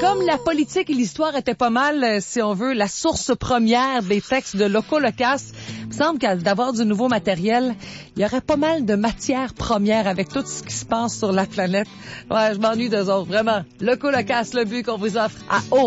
Comme la politique et l'histoire étaient pas mal, si on veut, la source première des textes de Loco Locasse, il me semble qu'à d'avoir du nouveau matériel, il y aurait pas mal de matières premières avec tout ce qui se passe sur la planète. Ouais, je m'ennuie d'eux autres, vraiment. Loco Locasse, le but qu'on vous offre à